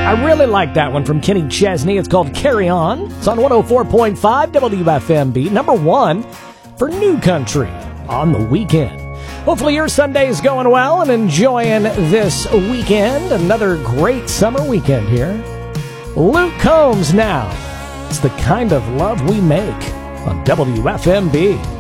I really like that one from Kenny Chesney. It's called Carry On. It's on 104.5 WFMB, number one for New Country on the weekend. Hopefully your Sunday's going well and enjoying this weekend. Another great summer weekend here. Luke Combs now. It's the kind of love we make on WFMB.